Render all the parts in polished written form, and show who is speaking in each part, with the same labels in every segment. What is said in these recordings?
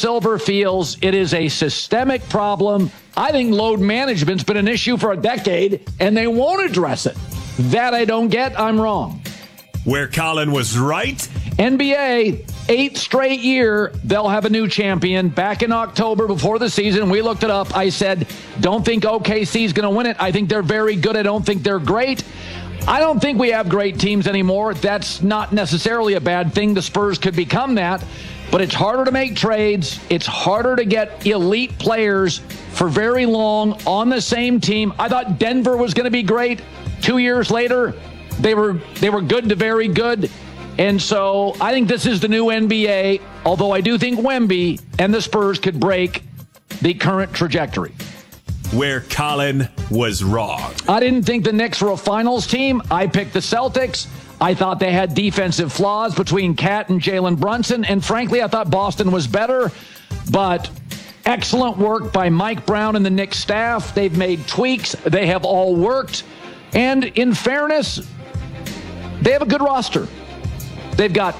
Speaker 1: Silver feels it is a systemic problem. I think load management's been an issue for a decade, and they won't address it. That I don't get. I'm wrong.
Speaker 2: Where Colin was right.
Speaker 1: NBA, 8th straight year, they'll have a new champion. Back in October before the season, we looked it up. I said, don't think OKC's going to win it. I think they're very good. I don't think they're great. I don't think we have great teams anymore. That's not necessarily a bad thing. The Spurs could become that. But it's harder to make trades. It's harder to get elite players for very long on the same team. I thought Denver was going to be great. 2 years later, they were good to very good. And so I think this is the new NBA, although I do think Wemby and the Spurs could break the current trajectory.
Speaker 2: Where Colin was wrong.
Speaker 1: I didn't think the Knicks were a finals team. I picked the Celtics. I thought they had defensive flaws between Cat and Jalen Brunson. And frankly, I thought Boston was better. But excellent work by Mike Brown and the Knicks staff. They've made tweaks. They have all worked. And in fairness, they have a good roster. They've got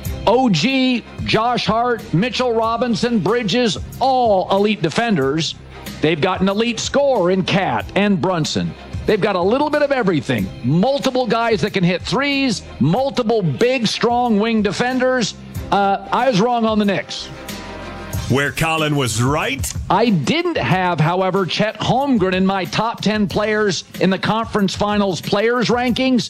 Speaker 1: OG, Josh Hart, Mitchell Robinson, Bridges, all elite defenders. They've got an elite scorer in Cat and Brunson. They've got a little bit of everything. Multiple guys that can hit threes, multiple big, strong wing defenders. I was wrong on the Knicks.
Speaker 2: Where Colin was right.
Speaker 1: I didn't have, however, Chet Holmgren in my top 10 players in the conference finals players rankings.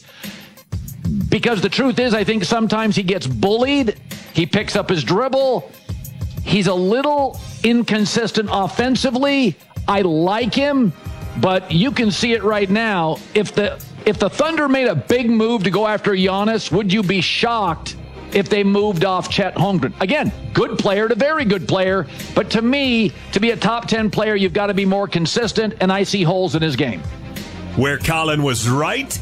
Speaker 1: Because the truth is, I think sometimes he gets bullied. He picks up his dribble. He's a little inconsistent offensively. I like him, but you can see it right now. If the Thunder made a big move to go after Giannis, would you be shocked if they moved off Chet Holmgren? Again, good player to very good player, but to me, to be a top 10 player, you've got to be more consistent, and I see holes in his game.
Speaker 2: Where Colin was right.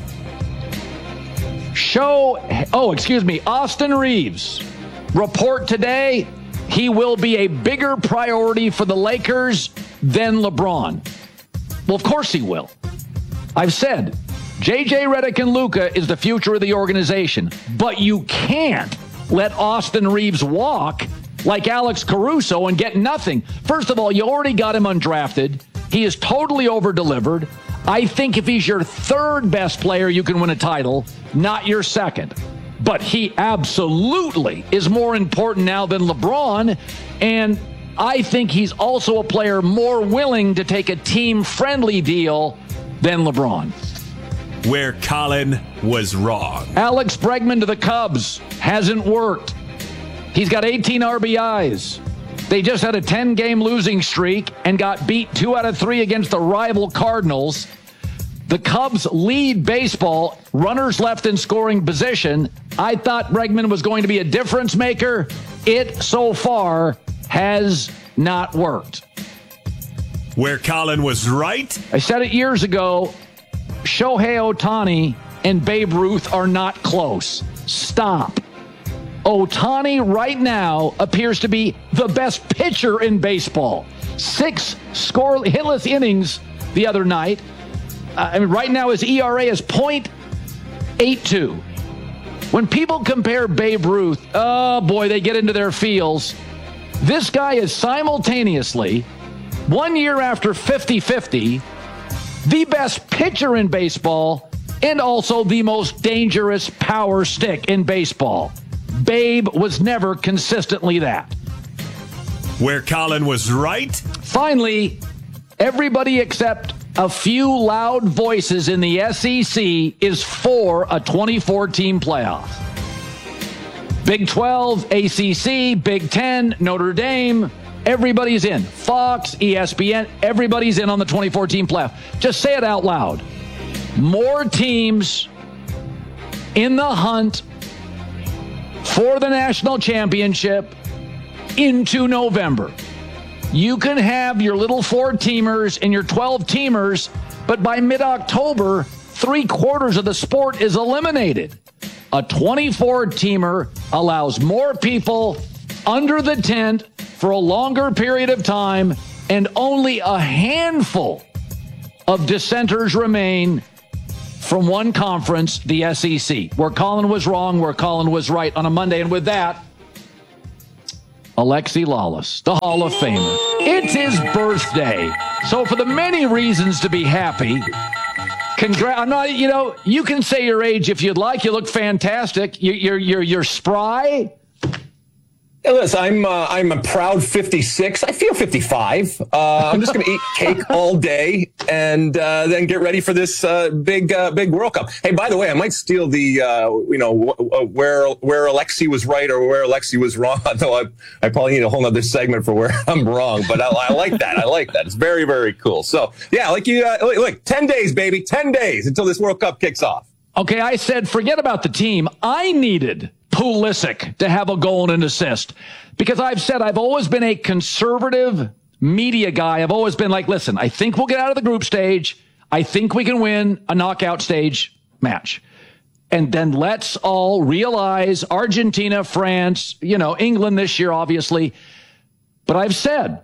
Speaker 1: Austin Reeves. Report today, he will be a bigger priority for the Lakers than LeBron. Well, of course he will. I've said, J.J. Redick and Luka is the future of the organization, but you can't let Austin Reeves walk like Alex Caruso and get nothing. First of all, you already got him undrafted. He is totally over-delivered. I think if he's your third best player, you can win a title, not your second. But he absolutely is more important now than LeBron, and I think he's also a player more willing to take a team-friendly deal than LeBron.
Speaker 2: Where Colin was wrong.
Speaker 1: Alex Bregman to the Cubs hasn't worked. He's got 18 RBIs. They just had a 10-game losing streak and got beat 2 out of 3 against the rival Cardinals. The Cubs lead baseball, runners left in scoring position. I thought Bregman was going to be a difference maker. It, so far, has not worked.
Speaker 2: Where Colin was right.
Speaker 1: I said it years ago, Shohei Ohtani and Babe Ruth are not close. Stop. Ohtani right now appears to be the best pitcher in baseball. 6 hitless innings the other night. Right now his ERA is .82. When people compare Babe Ruth, oh boy, they get into their feels. This guy is simultaneously, 1 year after 50-50, the best pitcher in baseball and also the most dangerous power stick in baseball. Babe was never consistently that.
Speaker 2: Where Colin was right.
Speaker 1: Finally, everybody except a few loud voices in the SEC is for a 24-team playoff. Big 12, ACC, Big 10, Notre Dame, everybody's in. Fox, ESPN, everybody's in on the 24-team playoff. Just say it out loud. More teams in the hunt for the national championship into November. You can have your little 4-teamers and your 12-teamers, but by mid-October, 3/4 of the sport is eliminated. A 24-teamer allows more people under the tent for a longer period of time, and only a handful of dissenters remain from one conference, the SEC. Where Colin was wrong, where Colin was right on a Monday. And with that, Alexi Lalas, the Hall of Famer. It's his birthday. So for the many reasons to be happy, I'm not, you can say your age if you'd like. You look fantastic. You're spry.
Speaker 3: Hey, listen, I'm a proud 56. I feel 55. I'm just going to eat cake all day and then get ready for this big World Cup. Hey, by the way, I might steal the where Alexi was right or where Alexi was wrong. Though I probably need a whole other segment for where I'm wrong. But I like that. I like that. It's very, very cool. So yeah, like you look, 10 days, baby, 10 days until this World Cup kicks off.
Speaker 1: Okay, I said forget about the team. I needed Pulisic to have a goal and an assist because I've said I've always been a conservative media guy. I've always been like, listen, I think we'll get out of the group stage. I think we can win a knockout stage match. And then let's all realize Argentina, France, England this year, obviously. But I've said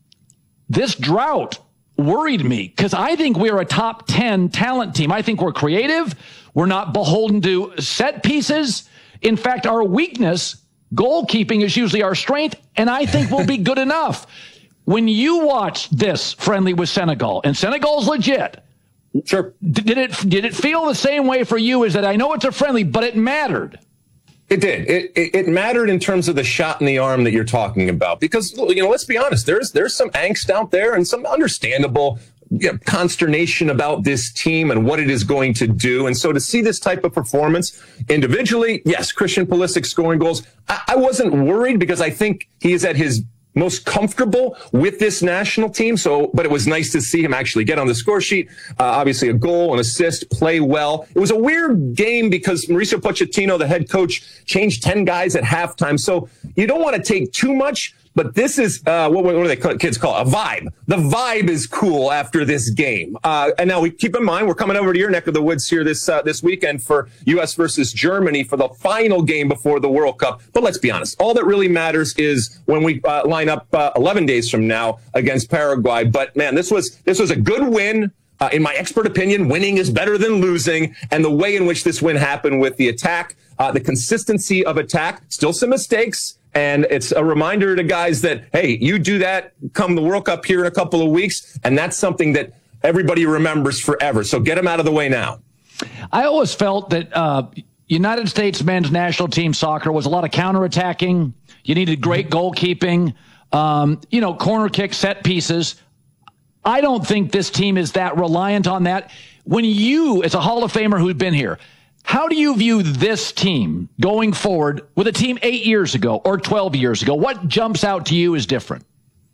Speaker 1: this drought worried me because I think we're a top 10 talent team. I think we're creative. We're not beholden to set pieces. In fact, our weakness, goalkeeping, is usually our strength, and I think we'll be good enough. When you watch this friendly with Senegal, and Senegal's legit,
Speaker 3: sure.
Speaker 1: Did it feel the same way for you? Is that I know it's a friendly, but it mattered?
Speaker 3: It did. It mattered in terms of the shot in the arm that you're talking about, because let's be honest, there's some angst out there and some understandable consternation about this team and what it is going to do. And so to see this type of performance individually, yes, Christian Pulisic scoring goals. I wasn't worried because I think he is at his most comfortable with this national team. But it was nice to see him actually get on the score sheet. Obviously a goal, an assist, play well. It was a weird game because Mauricio Pochettino, the head coach, changed 10 guys at halftime. So you don't want to take too much. But this is, what do they kids call it? A vibe. The vibe is cool after this game. And now we keep in mind, we're coming over to your neck of the woods here this weekend for U.S. versus Germany for the final game before the World Cup. But let's be honest. All that really matters is when we line up 11 days from now against Paraguay. But man, this was a good win. In my expert opinion, winning is better than losing. And the way in which this win happened with the attack, the consistency of attack, still some mistakes. And it's a reminder to guys that, hey, you do that come the World Cup here in a couple of weeks, and that's something that everybody remembers forever. So get them out of the way now.
Speaker 1: I always felt that United States men's national team soccer was a lot of counterattacking. You needed great goalkeeping, corner kick, set pieces. I don't think this team is that reliant on that. When you, as a Hall of Famer who's been here, how do you view this team going forward with a team 8 years ago or 12 years ago? What jumps out to you as different?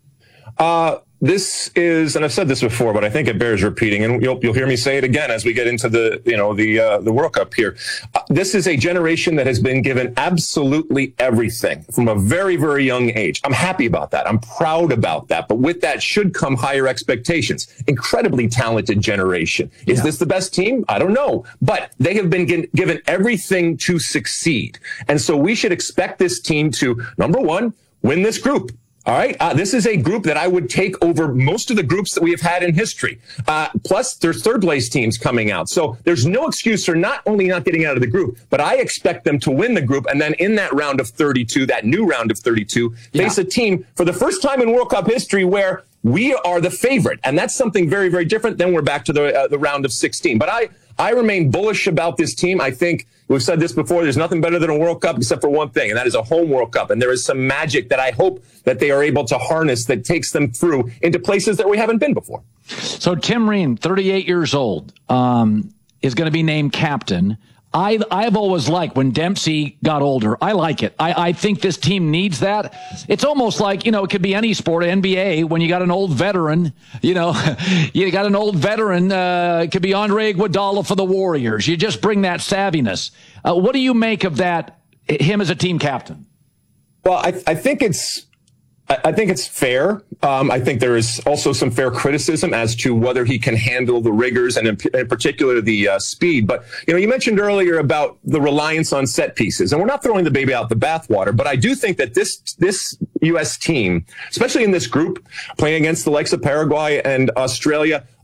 Speaker 3: This is, and I've said this before, but I think it bears repeating, and you'll hear me say it again as we get into the World Cup here. This is a generation that has been given absolutely everything from a very, very young age. I'm happy about that. I'm proud about that. But with that should come higher expectations. Incredibly talented generation. Is this the best team? I don't know. But they have been given everything to succeed. And so we should expect this team to, number one, win this group. All right. This is a group that I would take over most of the groups that we have had in history. Plus, there's third place teams coming out. So there's no excuse for not only not getting out of the group, but I expect them to win the group. And then in that round of 32, that new round of 32, face a team for the first time in World Cup history where we are the favorite. And that's something very, very different. Then we're back to the round of 16. But I remain bullish about this team. I think we've said this before. There's nothing better than a World Cup except for one thing, and that is a home World Cup. And there is some magic that I hope that they are able to harness that takes them through into places that we haven't been before.
Speaker 1: So Tim Ream, 38 years old, is going to be named captain. I've always liked when Dempsey got older. I like it. I think this team needs that. It's almost like, it could be any sport, NBA, when you got an old veteran, you got an old veteran, it could be Andre Iguodala for the Warriors. You just bring that savviness. What do you make of that, him as a team captain?
Speaker 3: Well, I think it's fair. I think there is also some fair criticism as to whether he can handle the rigors and in particular the speed. But, you mentioned earlier about the reliance on set pieces, and we're not throwing the baby out the bathwater. But I do think that this U.S. team, especially in this group, playing against the likes of Paraguay and Australia,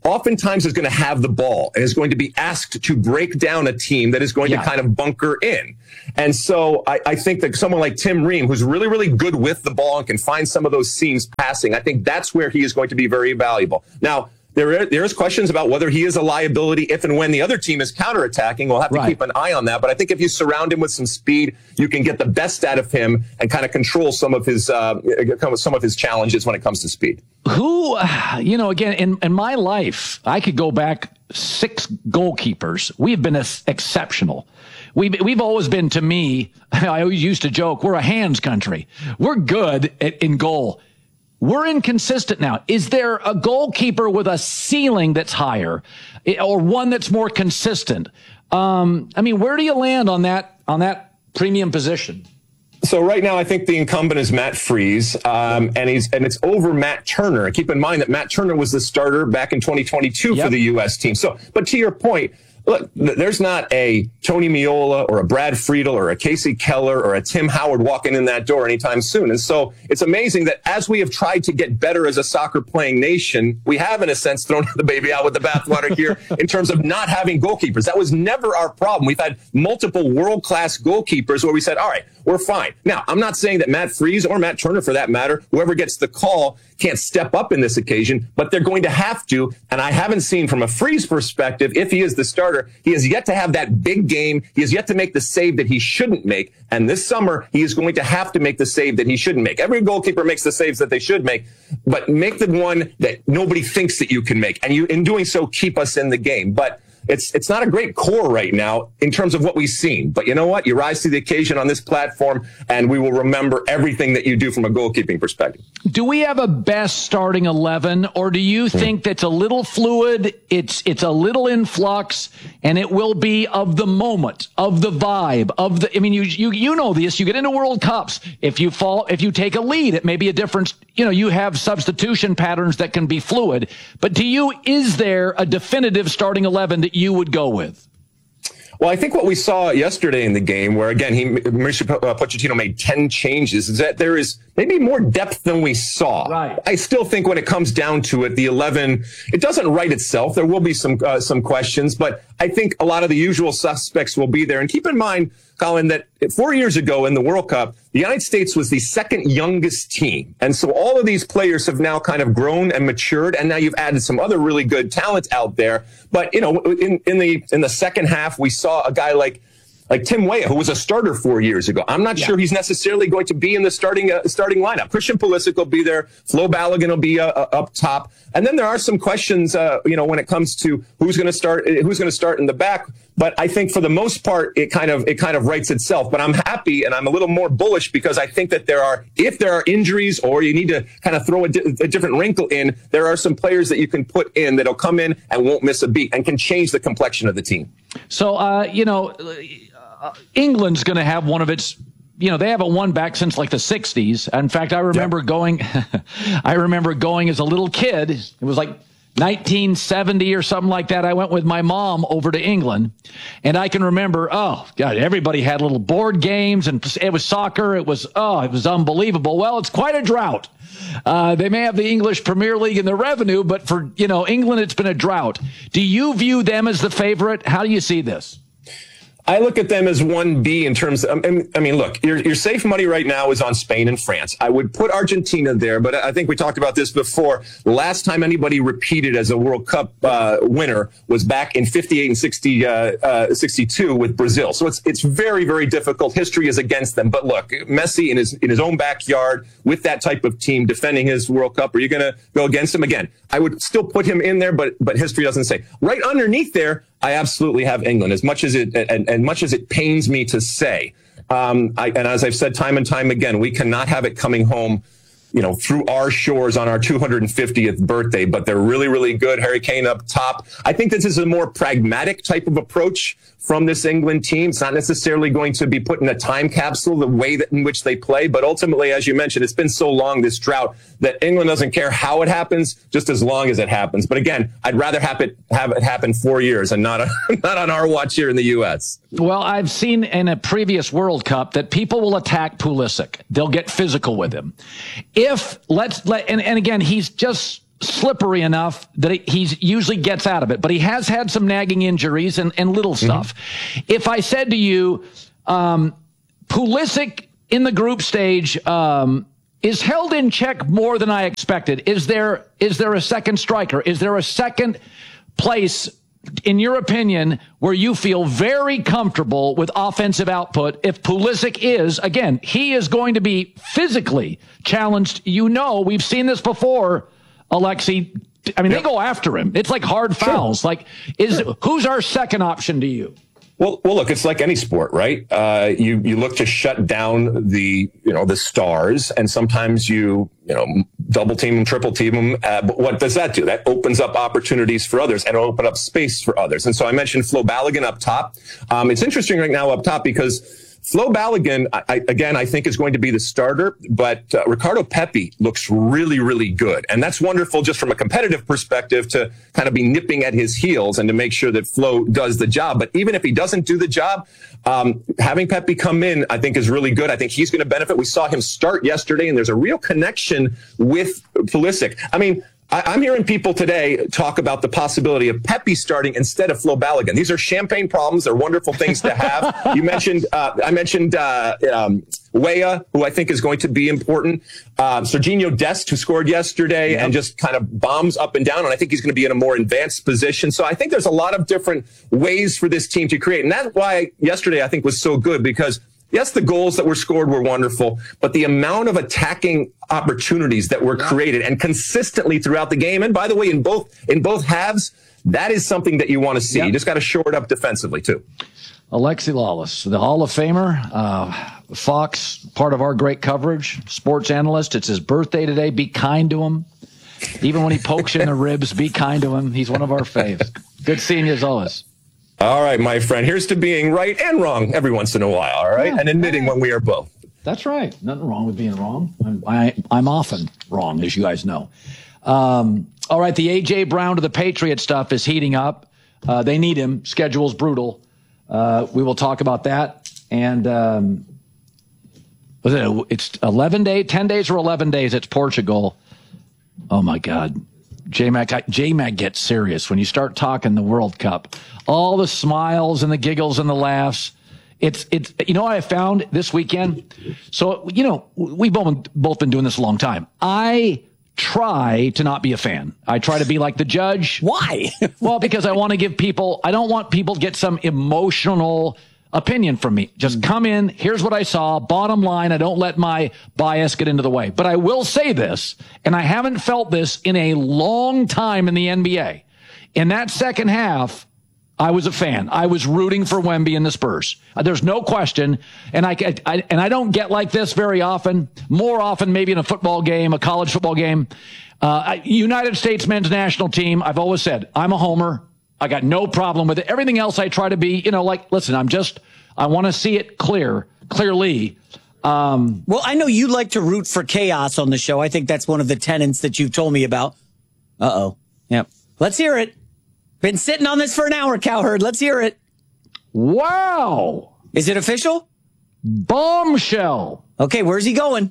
Speaker 3: oftentimes is going to have the ball and is going to be asked to break down a team that is going to kind of bunker in. And so I think that someone like Tim Ream, who's really, really good with the ball and can find some of those seams passing, I think that's where he is going to be very valuable. Now, there's questions about whether he is a liability if and when the other team is counterattacking. We'll have to keep an eye on that. But I think if you surround him with some speed, you can get the best out of him and kind of control some of his challenges when it comes to speed.
Speaker 1: Who, again, in my life, I could go back 6 goalkeepers. We've been exceptional. We've always been, to me, I always used to joke, we're a hands country. We're good in goal. We're inconsistent now. Is there a goalkeeper with a ceiling that's higher or one that's more consistent? Where do you land on that premium position?
Speaker 3: So right now, I think the incumbent is Matt Freese, and it's over Matt Turner. Keep in mind that Matt Turner was the starter back in 2022 for the U.S. team. So, but to your point, look, there's not a Tony Meola or a Brad Friedel or a Casey Keller or a Tim Howard walking in that door anytime soon. And so it's amazing that as we have tried to get better as a soccer playing nation, we have, in a sense, thrown the baby out with the bathwater here in terms of not having goalkeepers. That was never our problem. We've had multiple world-class goalkeepers where we said, all right, we're fine. Now, I'm not saying that Matt Freese or Matt Turner, for that matter, whoever gets the call, can't step up in this occasion, but they're going to have to. And I haven't seen from a Freese perspective, if he is the starter, he has yet to have that big game. He has yet to make the save that he shouldn't make. And this summer, he is going to have to make the save that he shouldn't make. Every goalkeeper makes the saves that they should make, but make the one that nobody thinks that you can make. And you, in doing so, keep us in the game. But it's not a great core right now in terms of what we've seen. But you know what? You rise to the occasion on this platform, and we will remember everything that you do from a goalkeeping perspective. Do we have a best starting 11, or do you think that's a little fluid, it's a little in flux, and it will be of the moment, of the vibe, of the, I mean, you know this, you get into World Cups, if you take a lead, it may be a difference, you have substitution patterns that can be fluid, but to you, is there a definitive starting 11 that you would go with? Well, I think what we saw yesterday in the game, where, again, Mauricio Pochettino made 10 changes, is that there is maybe more depth than we saw. Right. I still think when it comes down to it, the 11, it doesn't write itself. There will be some questions, but I think a lot of the usual suspects will be there. And keep in mind, Colin, that 4 years ago in the World Cup, the United States was the second youngest team. And so all of these players have now kind of grown and matured. And now you've added some other really good talent out there. But, in the second half, we saw a guy like Tim Weah, who was a starter 4 years ago. I'm not sure he's necessarily going to be in the starting lineup. Christian Pulisic will be there. Flo Balogun will be up top. And then there are some questions, when it comes to who's going to start in the back. But I think for the most part, it kind of writes itself. But I'm happy and I'm a little more bullish because I think that if there are injuries or you need to kind of throw a different wrinkle in, there are some players that you can put in that'll come in and won't miss a beat and can change the complexion of the team. So, England's going to have one of its, they haven't won back since like the 60s. In fact, I remember going as a little kid. It was like 1970 or something like that. I went with my mom over to England, and I can remember, oh God, everybody had little board games, and it was soccer. It was unbelievable. Well, it's quite a drought. They may have the English Premier League and the revenue, but for, England, it's been a drought. Do you view them as the favorite? How do you see this? I look at them as 1B in terms of, look, your safe money right now is on Spain and France. I would put Argentina there, but I think we talked about this before. The last time anybody repeated as a World Cup winner was back in 58 and 62 with Brazil. So it's very, very difficult. History is against them. But look, Messi in his own backyard with that type of team defending his World Cup, are you going to go against him again? I would still put him in there, but history doesn't say. Right underneath there, I absolutely have England, as much as it pains me to say. And as I've said time and time again, we cannot have it coming home, through our shores on our 250th birthday. But they're really, really good. Harry Kane up top. I think this is a more pragmatic type of approach from this England team. It's not necessarily going to be put in a time capsule the way in which they play. But ultimately, as you mentioned, it's been so long, this drought, that England doesn't care how it happens, just as long as it happens. But again, I'd rather have it happen 4 years and not on our watch here in the U.S. Well, I've seen in a previous World Cup that people will attack Pulisic. They'll get physical with him. And again, he's just
Speaker 1: slippery enough that he usually gets out of it, but he has had some nagging injuries and little stuff. If I said to you, Pulisic in the group stage is held in check more than I expected. Is there a second striker? Is there a second place, in your opinion, where you feel very comfortable with offensive output? If Pulisic is, again, he is going to be physically challenged. We've seen this before, Alexi. I mean, they go after him. It's like hard fouls. Who's our second option to you?
Speaker 3: Well, look, it's like any sport, right? You look to shut down the stars, and sometimes you double team them, triple team them. But what does that do? That opens up opportunities for others and open up space for others. And so I mentioned Flo Balogun up top. It's interesting right now up top because Flo Balogun, I think is going to be the starter, but Ricardo Pepi looks really, really good. And that's wonderful just from a competitive perspective to kind of be nipping at his heels and to make sure that Flo does the job. But even if he doesn't do the job, having Pepi come in, I think is really good. I think he's going to benefit. We saw him start yesterday, and there's a real connection with Pulisic. I mean, I'm hearing people today talk about the possibility of Pepi starting instead of Flo Balogun. These are champagne problems. They're wonderful things to have. I mentioned Weah, who I think is going to be important. Serginho Dest, who scored yesterday and just kind of bombs up and down. And I think he's going to be in a more advanced position. So I think there's a lot of different ways for this team to create. And that's why yesterday I think was so good, because yes, the goals that were scored were wonderful, but the amount of attacking opportunities that were created and consistently throughout the game, and by the way, in both halves, that is something that you want to see. You just got to shore it up defensively too.
Speaker 1: Alexi Lalas, the Hall of Famer, Fox, part of our great coverage, sports analyst. It's his birthday today. Be kind to him. Even when he pokes you in the ribs, be kind to him. He's one of our faves. Good seeing you as always.
Speaker 3: All right, my friend. Here's to being right and wrong every once in a while, all right? And admitting when we are both.
Speaker 1: That's right. Nothing wrong with being wrong. I'm often wrong, as you guys know. All right, the A.J. Brown to the Patriot stuff is heating up. They need him. Schedule's brutal. We will talk about that. And it's 10 days or 11 days. It's Portugal. Oh, my God. J-Mac gets serious when you start talking the World Cup. All the smiles and the giggles and the laughs. It's what I found this weekend? So, we've both been doing this a long time. I try to not be a fan. I try to be like the judge.
Speaker 4: Why?
Speaker 1: Well, because I want to give I don't want people to get some emotional opinion from me. Just come in. Here's what I saw. Bottom line, I don't let my bias get into the way. But I will say this, and I haven't felt this in a long time in the NBA. In that second half, I was a fan. I was rooting for Wemby and the Spurs. There's no question. And I don't get like this very often. More often, maybe in a football game, a college football game. United States men's national team. I've always said I'm a homer. I got no problem with it. Everything else I try to be, listen, I want to see it clearly.
Speaker 4: Well, I know you like to root for chaos on the show. I think that's one of the tenets that you've told me about. Uh-oh. Yep. Let's hear it. Been sitting on this for an hour, Cowherd. Let's hear it.
Speaker 1: Wow.
Speaker 4: Is it official?
Speaker 1: Bombshell.
Speaker 4: Okay, where's he going?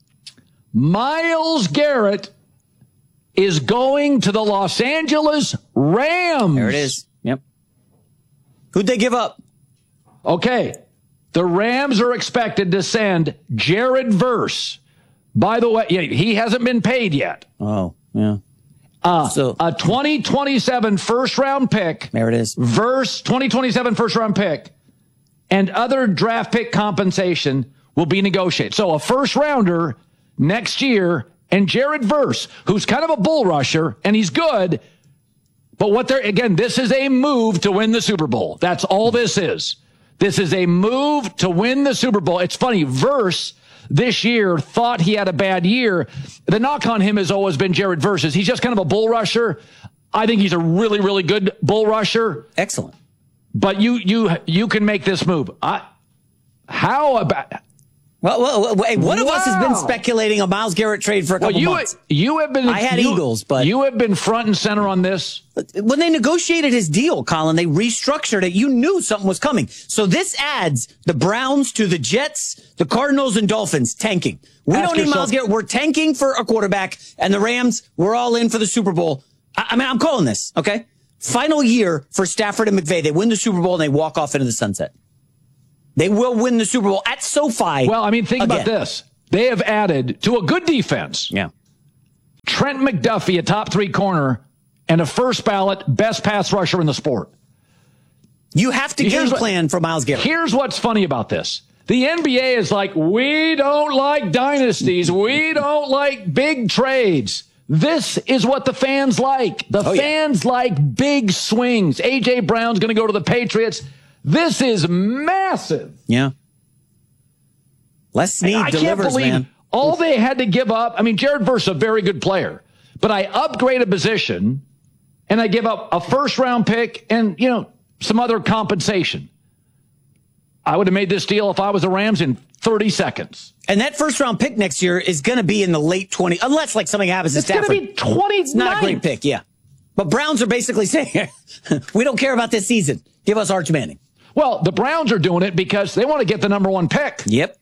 Speaker 1: Myles Garrett is going to the Los Angeles Rams.
Speaker 4: There it is. Yep. Who'd they give up?
Speaker 1: Okay. The Rams are expected to send Jared Verse. By the way, he hasn't been paid yet.
Speaker 4: Oh, yeah.
Speaker 1: So a 2027 first round pick.
Speaker 4: There it is.
Speaker 1: Verse 2027 first round pick and other draft pick compensation will be negotiated. So a first rounder next year and Jared Verse, who's kind of a bull rusher and he's good. But this is a move to win the Super Bowl. That's all this is. This is a move to win the Super Bowl. It's funny. Verse this year thought he had a bad year. The knock on him has always been Jared Verse. He's just kind of a bull rusher. I think he's a really, really good bull rusher.
Speaker 4: Excellent.
Speaker 1: But you can make this move. How about
Speaker 4: Well, one of us has been speculating a Myles Garrett trade for a couple months.
Speaker 1: You have been.
Speaker 4: I had Eagles, but
Speaker 1: you have been front and center on this.
Speaker 4: When they negotiated his deal, Colin, they restructured it. You knew something was coming. So this adds the Browns to the Jets, the Cardinals, and Dolphins tanking. We don't need Myles Garrett. We're tanking for a quarterback, and the Rams, we're all in for the Super Bowl. I mean, I'm calling this, okay? Final year for Stafford and McVay. They win the Super Bowl, and they walk off into the sunset. They will win the Super Bowl at SoFi.
Speaker 1: Well, I mean, think about this. They have added to a good defense.
Speaker 4: Yeah.
Speaker 1: Trent McDuffie, a top 3 corner, and a first ballot best pass rusher in the sport.
Speaker 4: You have to game plan for Myles Garrett.
Speaker 1: Here's what's funny about this. The NBA is like, we don't like dynasties. We don't like big trades. This is what the fans like. The fans like big swings. A.J. Brown's going to go to the Patriots. This is massive.
Speaker 4: Yeah. Les Snead delivers, man.
Speaker 1: All they had to give up. I mean, Jared Verse, a very good player, but I upgrade a position and I give up a first-round pick and, some other compensation. I would have made this deal if I was the Rams in 30 seconds.
Speaker 4: And that first-round pick next year is going to be in the late 20s, unless something happens to Stafford.
Speaker 1: It's going to be 29th.
Speaker 4: It's not a great pick, yeah. But Browns are basically saying, we don't care about this season. Give us Arch Manning.
Speaker 1: Well, the Browns are doing it because they want to get the number 1 pick.
Speaker 4: Yep.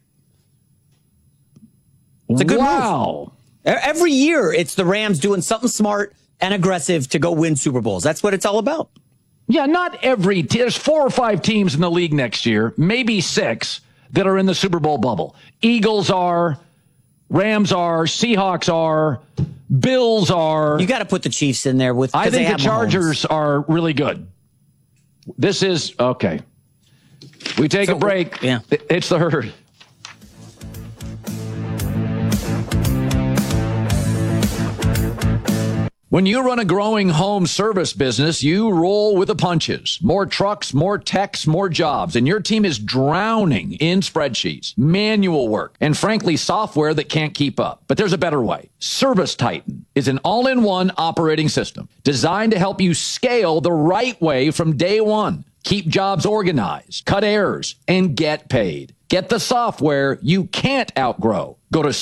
Speaker 4: It's a good move. Every year, it's the Rams doing something smart and aggressive to go win Super Bowls. That's what it's all about.
Speaker 1: Yeah, not every team. There's 4 or 5 teams in the league next year, maybe 6, that are in the Super Bowl bubble. Eagles are, Rams are, Seahawks are, Bills are.
Speaker 4: You got to put the Chiefs in there with.
Speaker 1: I think the Chargers are really good. This is okay. We take a break.
Speaker 4: Yeah.
Speaker 1: It's the Herd. When you run a growing home service business, you roll with the punches. More trucks, more techs, more jobs, and your team is drowning in spreadsheets, manual work, and frankly, software that can't keep up. But there's a better way. Service Titan is an all-in-one operating system designed to help you scale the right way from day one. Keep jobs organized, cut errors, and get paid. Get the software you can't outgrow. Go to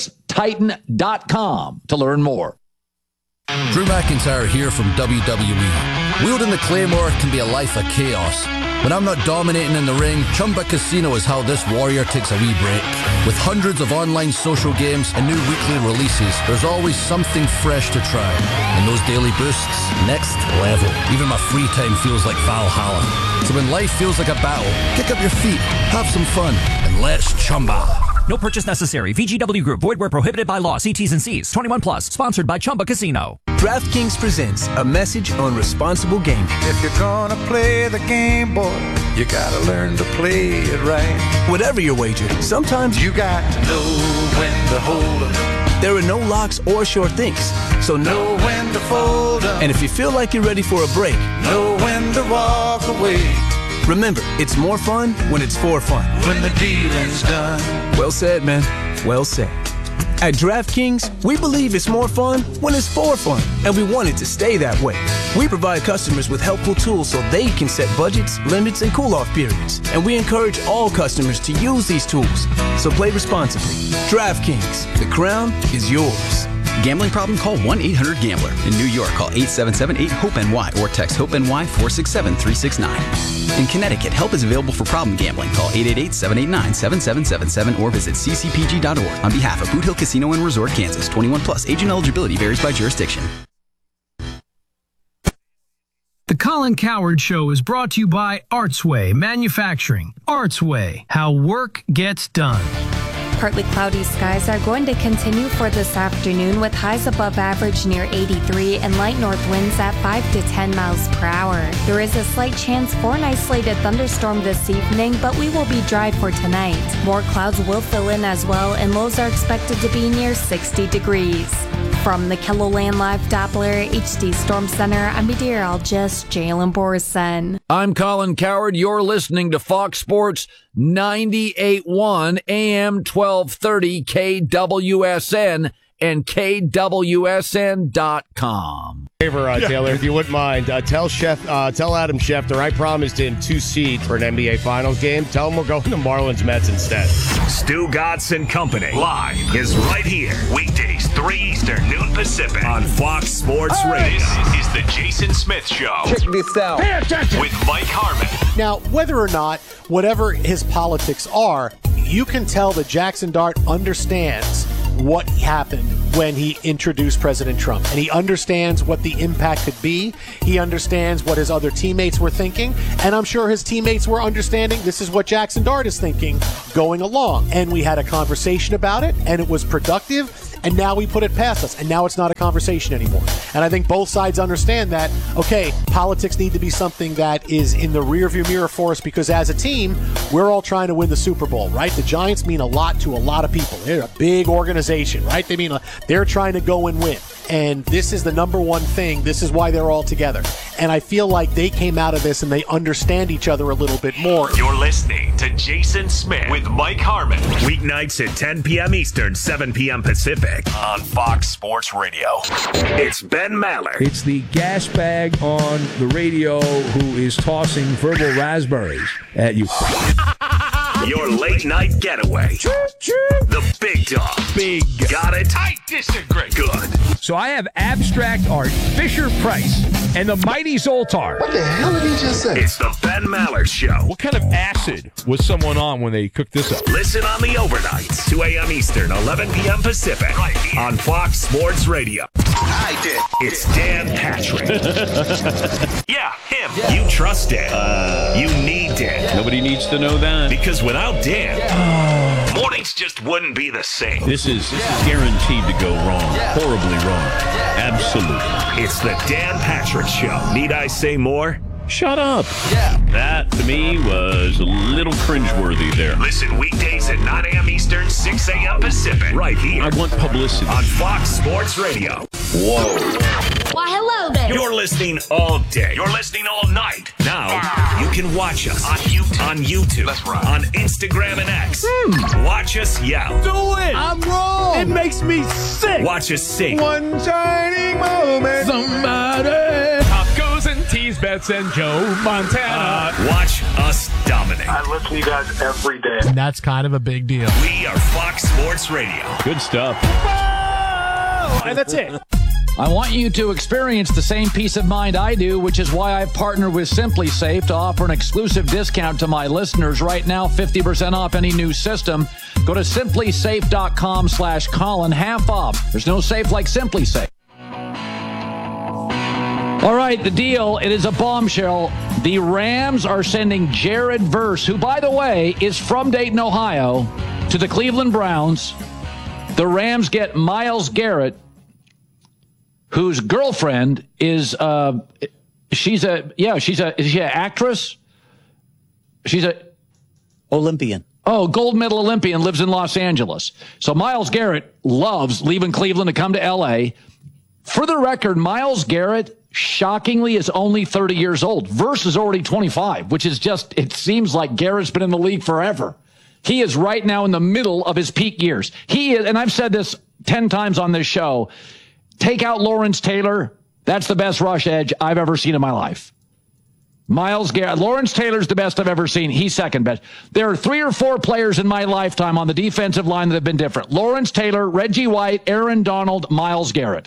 Speaker 1: ServiceTitan.com to learn more.
Speaker 5: Drew McIntyre here from WWE. Wielding the Claymore can be a life of chaos. When I'm not dominating in the ring, Chumba Casino is how this warrior takes a wee break. With hundreds of online social games and new weekly releases, there's always something fresh to try. And those daily boosts, next level. Even my free time feels like Valhalla. So when life feels like a battle, kick up your feet, have some fun, and let's Chumba.
Speaker 6: No purchase necessary. VGW Group. Void where prohibited by law. See T's and C's. 21 plus. Sponsored by Chumba Casino.
Speaker 7: DraftKings presents a message on responsible gaming.
Speaker 8: If you're gonna play the game, boy, you gotta learn to play it right.
Speaker 7: Whatever your wager, sometimes
Speaker 8: you got to know when to hold 'em.
Speaker 7: There are no locks or sure things, so
Speaker 8: know when to fold 'em.
Speaker 7: And if you feel like you're ready for a break,
Speaker 8: know when to walk away.
Speaker 7: Remember, it's more fun when it's for fun.
Speaker 8: When the dealing's done.
Speaker 7: Well said, man. Well said. At DraftKings, we believe it's more fun when it's for fun, and we want it to stay that way. We provide customers with helpful tools so they can set budgets, limits, and cool-off periods. And we encourage all customers to use these tools. So play responsibly. DraftKings, the crown is yours.
Speaker 9: Gambling problem? Call 1-800-GAMBLER. In New York, call 877-8-HOPE-NY or text HOPE-NY 467-369. In Connecticut, help is available for problem gambling. Call 888-789-7777 or visit ccpg.org. On behalf of Boot Hill Casino and Resort, Kansas, 21 plus. Agent eligibility varies by jurisdiction.
Speaker 10: The Colin Cowherd Show is brought to you by Artsway Manufacturing. Artsway, how work gets done.
Speaker 11: Partly cloudy skies are going to continue for this afternoon with highs above average near 83 and light north winds at 5 to 10 miles per hour. There is a slight chance for an isolated thunderstorm this evening, but we will be dry for tonight. More clouds will fill in as well, and lows are expected to be near 60 degrees. From the KELOLAND Live Doppler HD Storm Center, I'm meteorologist Jalen Borson.
Speaker 1: I'm Colin Cowherd. You're listening to Fox Sports 98.1 AM 1230 KWSN and KWSN.com.
Speaker 12: Favor, Taylor, if you wouldn't mind, tell Adam Schefter I promised him 2 seats for an NBA Finals game. Tell him we're going to Marlins Mets instead.
Speaker 2: Stu Gatz and Company live is right here. Weekdays, 3 Eastern, noon Pacific on Fox Sports Radio. This is the Jason Smith Show.
Speaker 13: Check this out.
Speaker 2: Pay attention. With Mike Harmon.
Speaker 14: Now, whether or not, whatever his politics are, you can tell that Jackson Dart understands what happened when he introduced President Trump. And he understands what the impact could be. He understands what his other teammates were thinking. And I'm sure his teammates were understanding this is what Jackson Dart is thinking going along. And we had a conversation about it, and it was productive. And now we put it past us, and now it's not a conversation anymore. And I think both sides understand that, okay, politics need to be something that is in the rearview mirror for us, because as a team, we're all trying to win the Super Bowl, right? The Giants mean a lot to a lot of people. They're a big organization, right? They're trying to go and win. And this is the number one thing. This is why they're all together. And I feel like they came out of this and they understand each other a little bit more.
Speaker 2: You're listening to Jason Smith with Mike Harmon. Weeknights at 10 p.m. Eastern, 7 p.m. Pacific on Fox Sports Radio. It's Ben Maller.
Speaker 15: It's the gas bag on the radio who is tossing verbal raspberries at you.
Speaker 2: Your late night getaway. The Big Dog. Big. Got it? I disagree. Good.
Speaker 15: So I have abstract art, Fisher Price, and the Mighty Zoltar.
Speaker 2: What the hell did he just say? It's the Ben Maller Show.
Speaker 15: What kind of acid was someone on when they cooked this up?
Speaker 2: Listen on the overnights, 2 a.m. Eastern, 11 p.m. Pacific, right here on Fox Sports Radio. I did. It's Dan Patrick. Yeah, him. Yeah. You trust Dan. You need Dan.
Speaker 16: Nobody needs to know that.
Speaker 2: Because without Dan, mornings just wouldn't be the same.
Speaker 16: This is guaranteed to go wrong. Horribly wrong. Absolutely.
Speaker 2: It's the Dan Patrick Show. Need I say more?
Speaker 16: Shut up. Yeah. That, to me, was a little cringeworthy there.
Speaker 2: Listen weekdays at 9 a.m. Eastern, 6 a.m. Pacific. Right here.
Speaker 16: I want publicity.
Speaker 2: On Fox Sports Radio. Whoa.
Speaker 17: Why, hello there.
Speaker 2: You're listening all day. You're listening all night. Now, you can watch us on YouTube. That's right. On Instagram and X. Watch us yell.
Speaker 15: Do it. I'm wrong. It makes me sick.
Speaker 2: Watch us sing.
Speaker 15: One shining moment. Somebody. Tacos and teas, bets and Joe Montana.
Speaker 2: Watch us dominate.
Speaker 18: I listen to you guys every day.
Speaker 10: And that's kind of a big deal.
Speaker 2: We are Fox Sports Radio.
Speaker 16: Good stuff.
Speaker 15: And that's it.
Speaker 1: I want you to experience the same peace of mind I do, which is why I've partnered with Simply Safe to offer an exclusive discount to my listeners right now, 50% off any new system. Go to simplysafe.com/Colin, half off. There's no safe like Simply Safe. All right, the deal, it is a bombshell. The Rams are sending Jared Verse, who, by the way, is from Dayton, Ohio, to the Cleveland Browns. The Rams get Myles Garrett, whose girlfriend is she's an actress? She's a
Speaker 4: Olympian.
Speaker 1: Oh, gold medal Olympian, lives in Los Angeles. So Myles Garrett loves leaving Cleveland to come to L.A. For the record, Myles Garrett, shockingly, is only 30 years old. Verse is already 25, which is just, it seems like Garrett's been in the league forever. He is right now in the middle of his peak years. He is, and I've said this 10 times on this show, take out Lawrence Taylor. That's the best rush edge I've ever seen in my life. Myles Garrett. Lawrence Taylor's the best I've ever seen. He's second best. There are 3 or 4 players in my lifetime on the defensive line that have been different. Lawrence Taylor, Reggie White, Aaron Donald, Myles Garrett.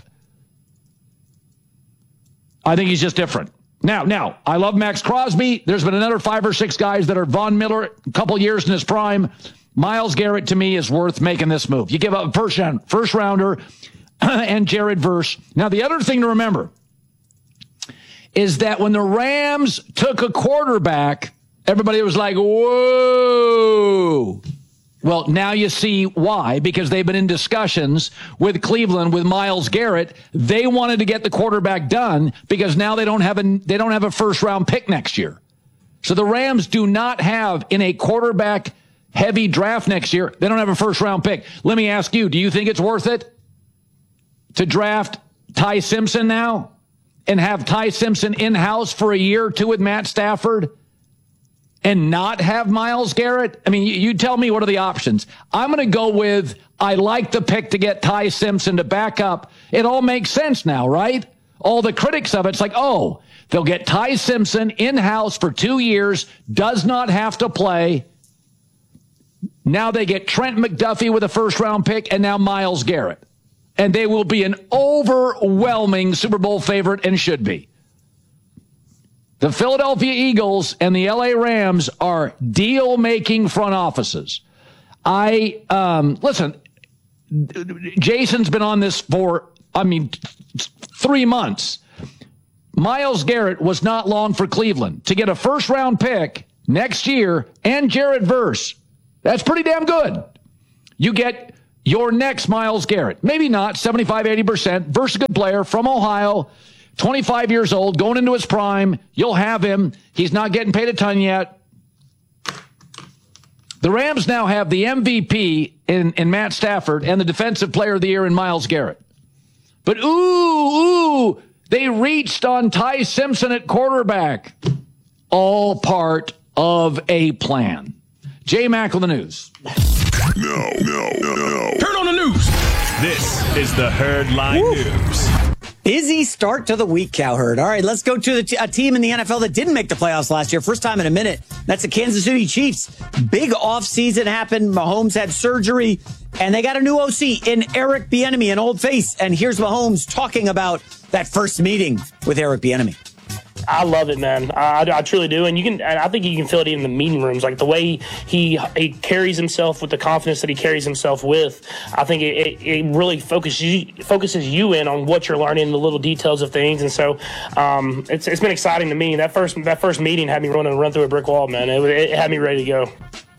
Speaker 1: I think he's just different. Now, I love Max Crosby. There's been another 5 or 6 guys that are Von Miller, a couple years in his prime. Myles Garrett, to me, is worth making this move. You give up a first rounder and Jared Verse. Now, the other thing to remember is that when the Rams took a quarterback, everybody was like, whoa. Well, now you see why, because they've been in discussions with Cleveland with Myles Garrett. They wanted to get the quarterback done because now they don't have a first round pick next year. So the Rams do not have, in a quarterback heavy draft next year, they don't have a first round pick. Let me ask you, do you think it's worth it to draft Ty Simpson now and have Ty Simpson in-house for a year or 2 with Matt Stafford and not have Myles Garrett? I mean, you tell me, what are the options? I'm going to go with, I like the pick to get Ty Simpson to back up. It all makes sense now, right? All the critics of it's like, oh, they'll get Ty Simpson in-house for 2 years, does not have to play. Now they get Trent McDuffie with a first-round pick, and now Myles Garrett. And they will be an overwhelming Super Bowl favorite and should be. The Philadelphia Eagles and the LA Rams are deal-making front offices. Listen, Jason's been on this for, 3 months. Myles Garrett was not long for Cleveland. To get a first-round pick next year and Jared Verse, that's pretty damn good. You get your next Myles Garrett. Maybe not, 75, 80%. Verse a good player from Ohio, 25 years old, going into his prime. You'll have him. He's not getting paid a ton yet. The Rams now have the MVP in Matt Stafford and the Defensive Player of the Year in Myles Garrett. But they reached on Ty Simpson at quarterback. All part of a plan. J. Mack on the news.
Speaker 2: No. Turn on the news. This is the Herd Line News.
Speaker 4: Busy start to the week, Cowherd. All right, let's go to a team in the NFL that didn't make the playoffs last year. First time in a minute. That's the Kansas City Chiefs. Big offseason happened. Mahomes had surgery, and they got a new OC in Eric Bieniemy, an old face. And here's Mahomes talking about that first meeting with Eric Bieniemy.
Speaker 13: I love it, man. I truly do, and I think you can feel it in the meeting rooms, like the way he carries himself with the confidence that he carries himself with. I think it really focuses you in on what you're learning, the little details of things, and so it's been exciting to me. That first meeting had me run through a brick wall, man. It had me ready to go.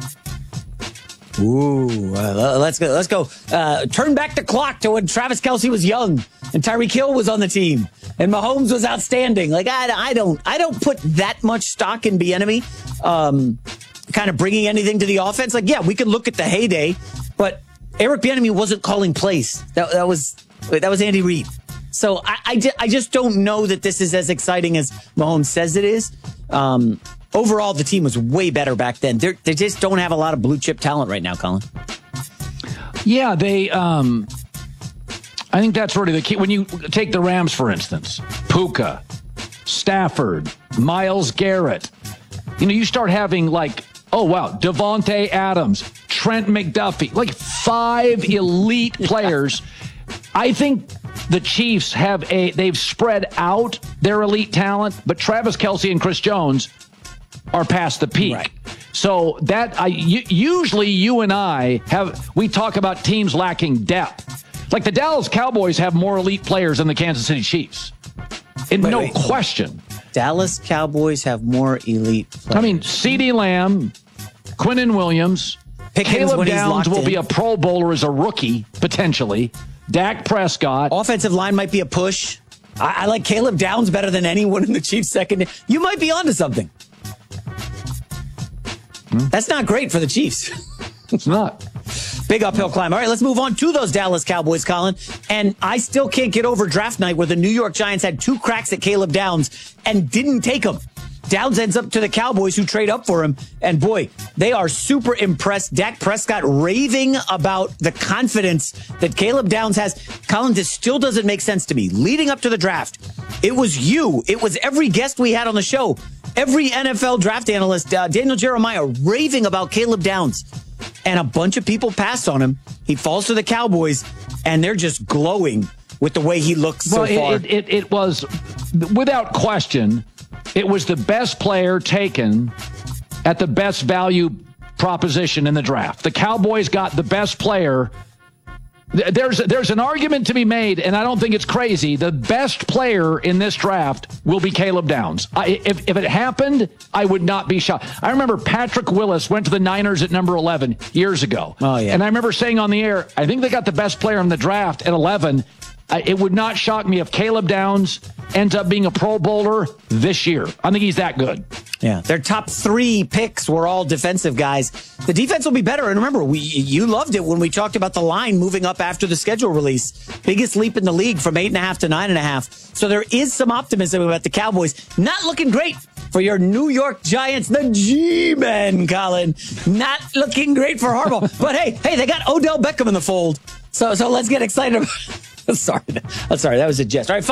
Speaker 4: Let's go. Turn back the clock to when Travis Kelce was young and Tyreek Hill was on the team and Mahomes was outstanding. Like I don't put that much stock in Bieniemy, kind of bringing anything to the offense. Like, yeah, we can look at the heyday, but Eric Bieniemy wasn't calling plays. That was Andy Reid. So I just don't know that this is as exciting as Mahomes says it is. Overall, the team was way better back then. They just don't have a lot of blue chip talent right now, Colin.
Speaker 1: Yeah, they. I think that's really the key. When you take the Rams, for instance, Puka, Stafford, Myles Garrett, you start having Devontae Adams, Trent McDuffie, like 5 elite players. I think the Chiefs they've spread out their elite talent, but Travis Kelce and Chris Jones are past the peak. Right. So usually you and I we talk about teams lacking depth. Like the Dallas Cowboys have more elite players than the Kansas City Chiefs. No question.
Speaker 4: Dallas Cowboys have more elite players.
Speaker 1: CeeDee Lamb, Quinnen Williams, Caleb Downs will be a Pro Bowler as a rookie, potentially. Dak Prescott.
Speaker 4: Offensive line might be a push. I like Caleb Downs better than anyone in the Chiefs second. You might be onto something. That's not great for the Chiefs.
Speaker 1: It's not.
Speaker 4: Big uphill climb. All right, let's move on to those Dallas Cowboys, Colin. And I still can't get over draft night where the New York Giants had 2 cracks at Caleb Downs and didn't take him. Downs ends up to the Cowboys who trade up for him. And boy, they are super impressed. Dak Prescott raving about the confidence that Caleb Downs has. Colin, this still doesn't make sense to me. Leading up to the draft, it was every guest we had on the show, every NFL draft analyst, Daniel Jeremiah, raving about Caleb Downs. And a bunch of people passed on him. He falls to the Cowboys, and they're just glowing with the way he looks so far.
Speaker 1: It was, without question, it was the best player taken at the best value proposition in the draft. The Cowboys got the best player. There's an argument to be made, and I don't think it's crazy. The best player in this draft will be Caleb Downs. If it happened, I would not be shocked. I remember Patrick Willis went to the Niners at number 11 years ago.
Speaker 4: Oh, yeah.
Speaker 1: And I remember saying on the air, I think they got the best player in the draft at 11. It would not shock me if Caleb Downs ends up being a Pro Bowler this year. I think he's that good.
Speaker 4: Yeah, their top 3 picks were all defensive guys. The defense will be better. And remember, you loved it when we talked about the line moving up after the schedule release. Biggest leap in the league from 8.5 to 9.5. So there is some optimism about the Cowboys. Not looking great for your New York Giants, the G-Men, Colin. Not looking great for Harbaugh. But hey, they got Odell Beckham in the fold. So let's get excited about Sorry, that was a jest. All right,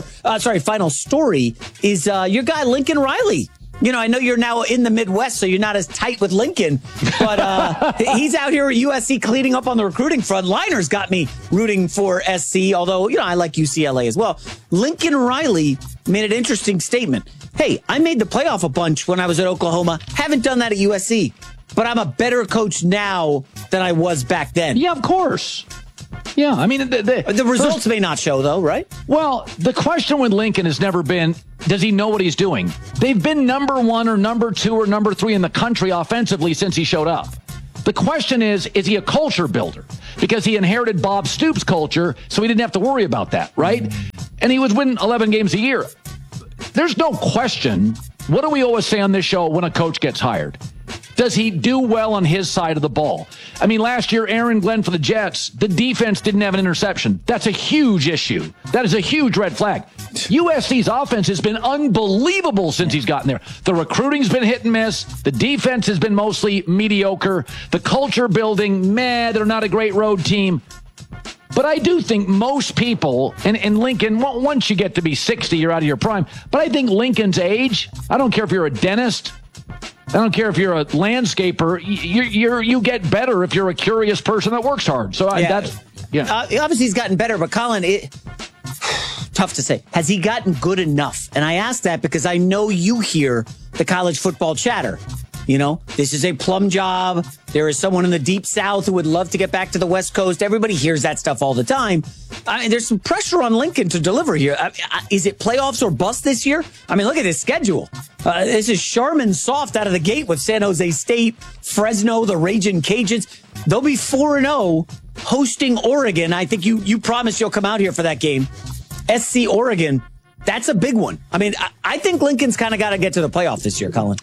Speaker 4: final story is your guy, Lincoln Riley. You know, I know you're now in the Midwest, so you're not as tight with Lincoln, but he's out here at USC cleaning up on the recruiting front. Liner's got me rooting for SC, although, you know, I like UCLA as well. Lincoln Riley made an interesting statement. Hey, I made the playoff a bunch when I was at Oklahoma. Haven't done that at USC, but I'm a better coach now than I was back then.
Speaker 1: Yeah, of course. Yeah, I mean,
Speaker 4: the results may not show, though, right?
Speaker 1: Well, the question with Lincoln has never been, does he know what he's doing? They've been number 1 or number 2 or number 3 in the country offensively since he showed up. The question is he a culture builder? Because he inherited Bob Stoops' culture, so he didn't have to worry about that, right? And he was winning 11 games a year. There's no question. What do we always say on this show when a coach gets hired? Does he do well on his side of the ball? I mean, last year, Aaron Glenn for the Jets, the defense didn't have an interception. That's a huge issue. That is a huge red flag. USC's offense has been unbelievable since he's gotten there. The recruiting's been hit and miss. The defense has been mostly mediocre. The culture building, they're not a great road team. But I do think most people, and Lincoln, once you get to be 60, you're out of your prime. But I think Lincoln's age, I don't care if you're a dentist, I don't care if you're a landscaper, you get better if you're a curious person that works hard. So
Speaker 4: obviously he's gotten better, but Colin, tough to say. Has he gotten good enough? And I ask that because I know you hear the college football chatter. You know, this is a plum job. There is someone in the deep South who would love to get back to the West Coast. Everybody hears that stuff all the time. I mean, there's some pressure on Lincoln to deliver here. Is it playoffs or bust this year? I mean, look at his schedule. This is Charmin soft out of the gate with San Jose State, Fresno, the Raging Cajuns. They'll be 4-0 hosting Oregon. I think you promised you'll come out here for that game. SC Oregon, that's a big one. I mean, I think Lincoln's kind of got to get to the playoff this year, Colin.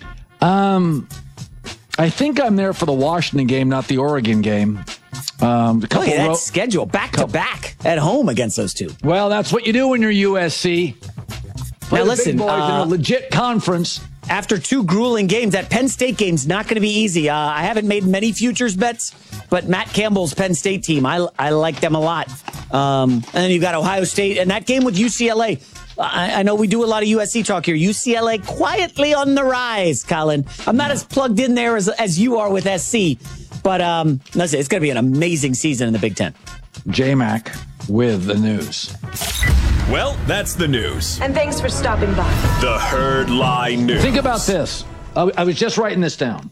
Speaker 1: I think I'm there for the Washington game, not the Oregon game.
Speaker 4: That schedule, back-to-back at home against those two.
Speaker 1: Well, that's what you do when you're USC.
Speaker 4: Now listen,
Speaker 1: big boys in a legit conference.
Speaker 4: After 2 grueling games, that Penn State game's not going to be easy. I haven't made many futures bets, but Matt Campbell's Penn State team, I like them a lot. And then you've got Ohio State, and that game with UCLA. I know we do a lot of USC talk here. UCLA quietly on the rise, Colin. I'm not as plugged in there as you are with SC, but listen, it's going to be an amazing season in the Big Ten.
Speaker 1: J-Mac with the news.
Speaker 2: Well, that's the news.
Speaker 19: And thanks for stopping by.
Speaker 2: The Herd Lie News.
Speaker 1: Think about this. I was just writing this down.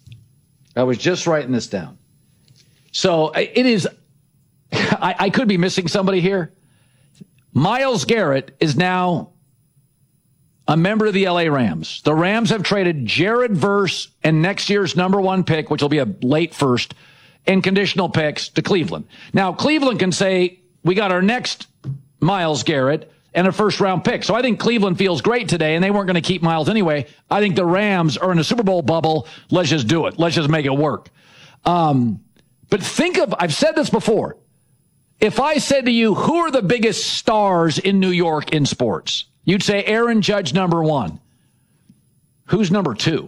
Speaker 1: So it is, I could be missing somebody here. Myles Garrett is now a member of the LA Rams. The Rams have traded Jared Verse and next year's number 1 pick, which will be a late first, and conditional picks to Cleveland. Now, Cleveland can say, we got our next Myles Garrett and a first-round pick. So I think Cleveland feels great today, and they weren't going to keep Myles anyway. I think the Rams are in a Super Bowl bubble. Let's just do it. Let's just make it work. But I've said this before. If I said to you, who are the biggest stars in New York in sports? You'd say Aaron Judge, number 1. Who's number 2?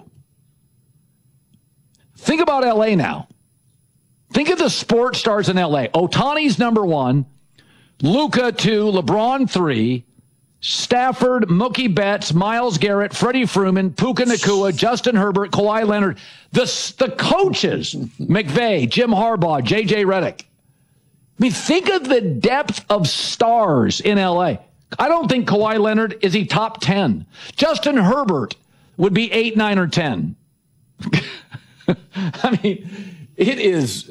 Speaker 1: Think about LA now. Think of the sports stars in LA. Ohtani's number 1, Luka 2, LeBron 3, Stafford, Mookie Betts, Myles Garrett, Freddie Freeman, Puka Nacua, Justin Herbert, Kawhi Leonard. The coaches, McVay, Jim Harbaugh, J.J. Redick. I mean, think of the depth of stars in L.A. I don't think Kawhi Leonard is he top 10. Justin Herbert would be 8, 9, or 10. I mean, it's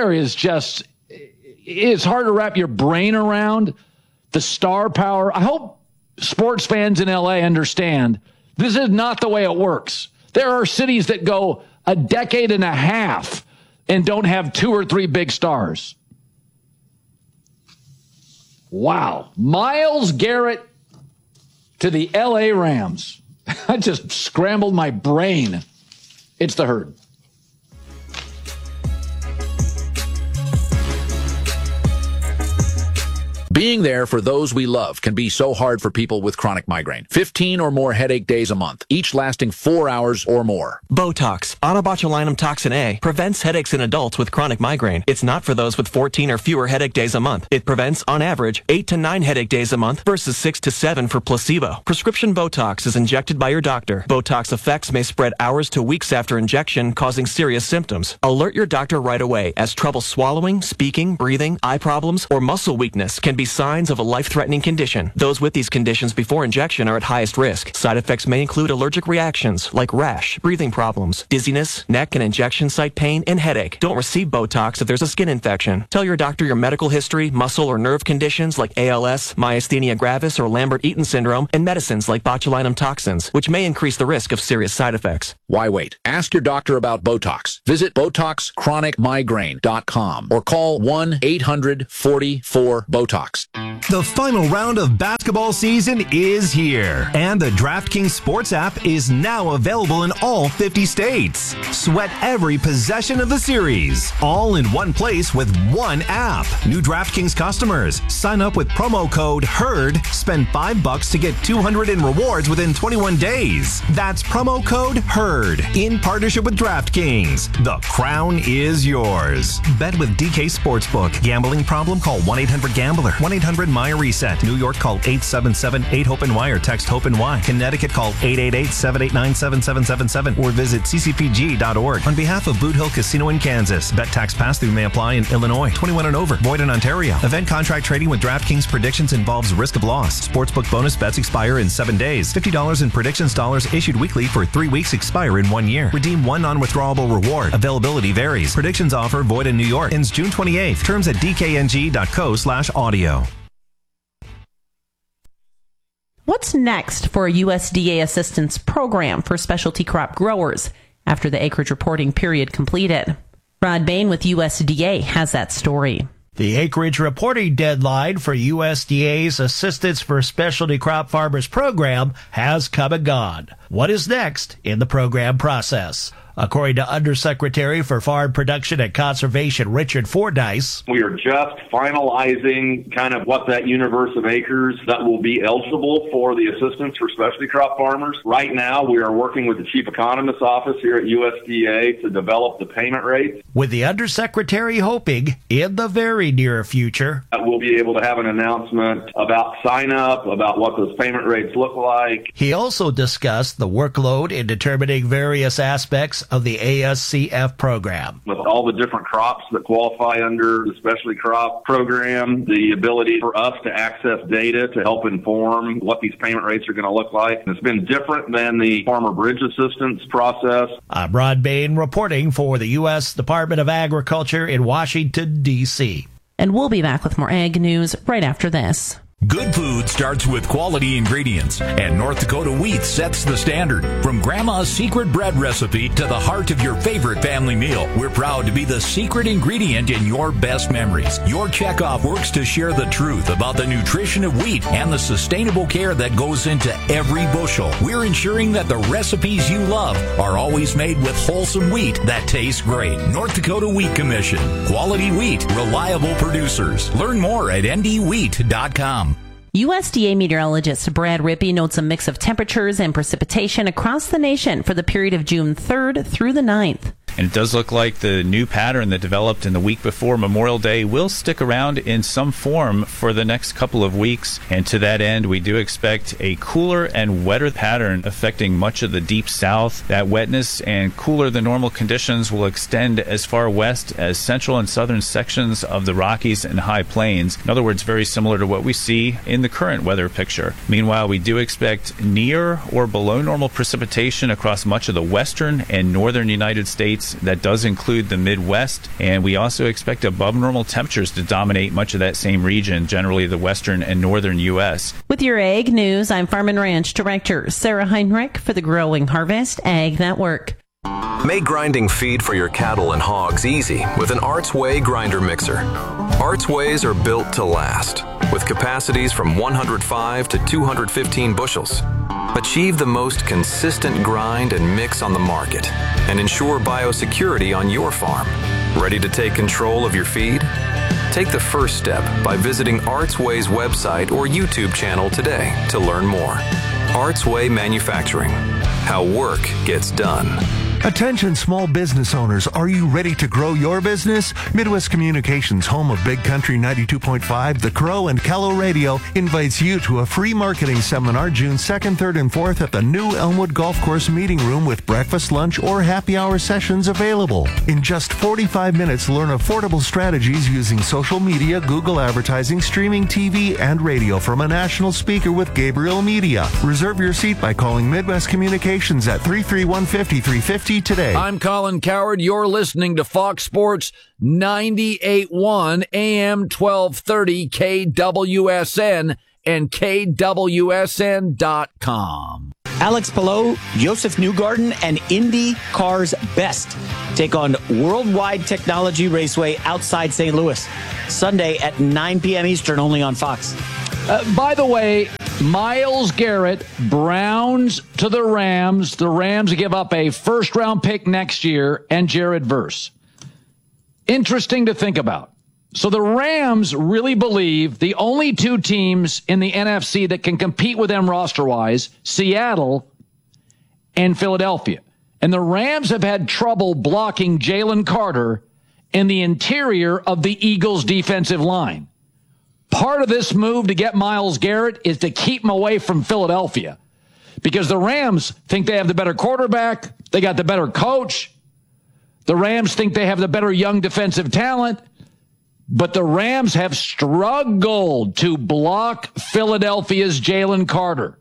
Speaker 1: hard to wrap your brain around the star power. I hope sports fans in L.A. understand this is not the way it works. There are cities that go a decade and a half and don't have 2 or 3 big stars. Wow. Myles Garrett to the L.A. Rams. I just scrambled my brain. It's the Herd.
Speaker 19: Being there for those we love can be so hard for people with chronic migraine. 15 or more headache days a month, each lasting 4 hours or more.
Speaker 20: Botox, onabotulinum toxin A, prevents headaches in adults with chronic migraine. It's not for those with 14 or fewer headache days a month. It prevents, on average, 8 to 9 headache days a month versus 6 to 7 for placebo. Prescription Botox is injected by your doctor. Botox effects may spread hours to weeks after injection, causing serious symptoms. Alert your doctor right away, as trouble swallowing, speaking, breathing, eye problems, or muscle weakness can be signs of a life-threatening condition. Those with these conditions before injection are at highest risk. Side effects may include allergic reactions like rash, breathing problems, dizziness, neck and injection site pain, and headache. Don't receive Botox if there's a skin infection. Tell your doctor your medical history, muscle or nerve conditions like ALS, myasthenia gravis, or Lambert-Eaton syndrome, and medicines like botulinum toxins, which may increase the risk of serious side effects.
Speaker 19: Why wait? Ask your doctor about Botox. Visit BotoxChronicMigraine.com or call 1-800-44-BOTOX.
Speaker 21: The final round of basketball season is here, and the DraftKings Sports app is now available in all 50 states. Sweat every possession of the series, all in one place with one app. New DraftKings customers, sign up with promo code HERD, spend $5 to get $200 in rewards within 21 days. That's promo code HERD in partnership with DraftKings. The crown is yours. Bet with DK Sportsbook. Gambling problem? Call 1-800-GAMBLER. 1-800-MY-RESET. New York, call 877-8-HOPE-NY or text HOPE-NY. Connecticut, call 888-789-7777 or visit ccpg.org. On behalf of Boot Hill Casino in Kansas, bet tax pass-through may apply in Illinois. 21 and over. Void in Ontario. Event contract trading with DraftKings predictions involves risk of loss. Sportsbook bonus bets expire in 7 days. $50 in predictions dollars issued weekly for 3 weeks expire in 1 year. Redeem one non-withdrawable reward. Availability varies. Predictions offer void in New York. Ends June 28th. Terms at dkng.co/audio.
Speaker 22: What's next for a USDA assistance program for specialty crop growers after the acreage reporting period completed? Rod Bain with USDA has that story.
Speaker 23: The acreage reporting deadline for USDA's Assistance for Specialty Crop Farmers program has come and gone. What is next in the program process? According to Undersecretary for Farm Production and Conservation Richard Fordyce,
Speaker 24: we are just finalizing kind of what that universe of acres that will be eligible for the assistance for specialty crop farmers. Right now, we are working with the Chief Economist's office here at USDA to develop the payment rates.
Speaker 23: With the Undersecretary hoping in the very near future
Speaker 24: that we'll be able to have an announcement about sign up, about what those payment rates look like.
Speaker 23: He also discussed the workload in determining various aspects of the ASCF program.
Speaker 24: With all the different crops that qualify under the specialty crop program, the ability for us to access data to help inform what these payment rates are going to look like. It's been different than the Farmer Bridge Assistance process.
Speaker 23: I'm Rod Bain reporting for the U.S. Department of Agriculture in Washington, D.C.
Speaker 22: And we'll be back with more ag news right after this.
Speaker 2: Good food starts with quality ingredients, and North Dakota wheat sets the standard. From Grandma's secret bread recipe to the heart of your favorite family meal, we're proud to be the secret ingredient in your best memories. Your checkoff works to share the truth about the nutrition of wheat and the sustainable care that goes into every bushel. We're ensuring that the recipes you love are always made with wholesome wheat that tastes great. North Dakota Wheat Commission. Quality wheat, reliable producers. Learn more at ndwheat.com.
Speaker 22: USDA meteorologist Brad Rippey notes a mix of temperatures and precipitation across the nation for the period of June 3rd through the 9th.
Speaker 25: And it does look like the new pattern that developed in the week before Memorial Day will stick around in some form for the next couple of weeks. And to that end, we do expect a cooler and wetter pattern affecting much of the deep south. That wetness and cooler than normal conditions will extend as far west as central and southern sections of the Rockies and High Plains. In other words, very similar to what we see in the current weather picture. Meanwhile, we do expect near or below normal precipitation across much of the western and northern United States. That does include the Midwest, and we also expect above normal temperatures to dominate much of that same region, generally the western and northern U.S.
Speaker 22: With your Ag News, I'm Farm and Ranch Director Sarah Heinrich for the Growing Harvest Ag Network.
Speaker 26: Make grinding feed for your cattle and hogs easy with an Arts Way grinder mixer. Arts Ways are built to last, with capacities from 105 to 215 bushels. Achieve the most consistent grind and mix on the market, and ensure biosecurity on your farm. Ready to take control of your feed? Take the first step by visiting Artsway's website or YouTube channel today to learn more. Artsway Manufacturing. How work gets done.
Speaker 3: Attention small business owners, are you ready to grow your business? Midwest Communications, home of Big Country 92.5, The Crow, and Kello Radio, invites you to a free marketing seminar June 2nd, 3rd, and 4th at the new Elmwood Golf Course meeting room with breakfast, lunch, or happy hour sessions available. In just 45 minutes, learn affordable strategies using social media, Google advertising, streaming TV, and radio from a national speaker with Gabriel Media. Reserve your seat by calling Midwest Communications at 331-5350 today.
Speaker 1: I'm Colin Cowherd. You're listening to Fox Sports 98.1 AM 1230 KWSN and KWSN.com.
Speaker 4: Alex Palou, Joseph Newgarden, and Indy Car's Best take on Worldwide Technology Raceway outside St. Louis. Sunday at 9 p.m. Eastern, only on Fox.
Speaker 1: By the way, Myles Garrett, Browns to the Rams. The Rams give up a first-round pick next year and Jared Verse. Interesting to think about. So the Rams really believe the only two teams in the NFC that can compete with them roster-wise, Seattle and Philadelphia. And the Rams have had trouble blocking Jalen Carter in the interior of the Eagles' defensive line. Part of this move to get Myles Garrett is to keep him away from Philadelphia because the Rams think they have the better quarterback. They got the better coach. The Rams think they have the better young defensive talent, but the Rams have struggled to block Philadelphia's Jalen Carter.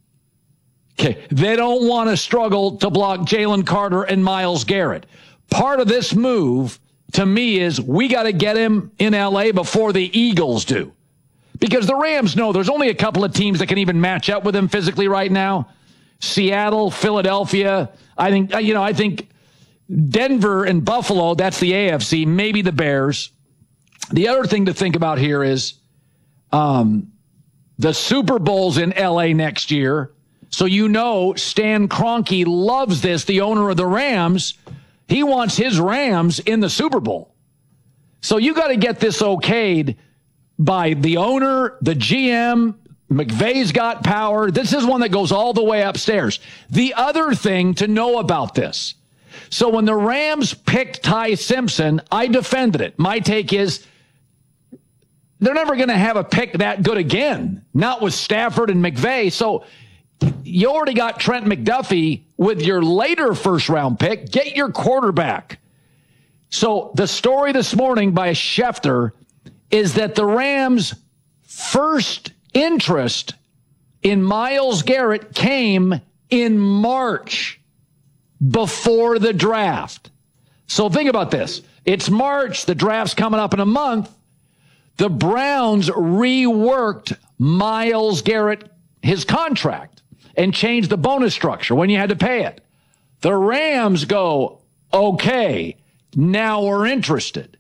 Speaker 1: Okay, they don't want to struggle to block Jalen Carter and Myles Garrett. Part of this move to me is we got to get him in L.A. before the Eagles do. Because the Rams know there's only a couple of teams that can even match up with him physically right now. Seattle, Philadelphia. I think Denver and Buffalo, that's the AFC, maybe the Bears. The other thing to think about here is the Super Bowl's in L.A. next year. So Stan Kroenke loves this, the owner of the Rams. He wants his Rams in the Super Bowl. So you got to get this okayed by the owner, the GM. McVay's got power. This is one that goes all the way upstairs. The other thing to know about this. So when the Rams picked Ty Simpson, I defended it. My take is they're never going to have a pick that good again, not with Stafford and McVay. So you already got Trent McDuffie with your later first-round pick. Get your quarterback. So the story this morning by Schefter is that the Rams' first interest in Myles Garrett came in March before the draft. So think about this. It's March. The draft's coming up in a month. The Browns reworked Myles Garrett, his contract, and changed the bonus structure when you had to pay it. The Rams go, okay, now we're interested.